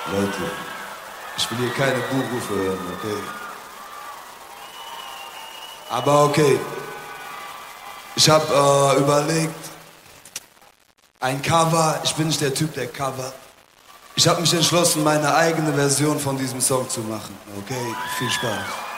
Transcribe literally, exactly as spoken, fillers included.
Leute, ich will hier keine Buchrufe hören, okay? Aber okay, ich hab äh, überlegt, ein Cover, ich bin nicht der Typ, der Cover. Ich hab mich entschlossen, meine eigene Version von diesem Song zu machen, okay? Viel Spaß.